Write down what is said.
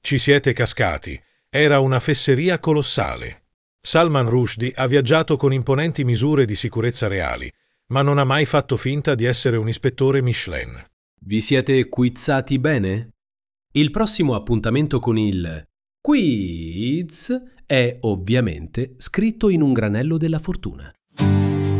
Ci siete cascati. Era una fesseria colossale. Salman Rushdie ha viaggiato con imponenti misure di sicurezza reali, ma non ha mai fatto finta di essere un ispettore Michelin. Vi siete quizzati bene? Il prossimo appuntamento con il quiz è ovviamente scritto in un granello della fortuna.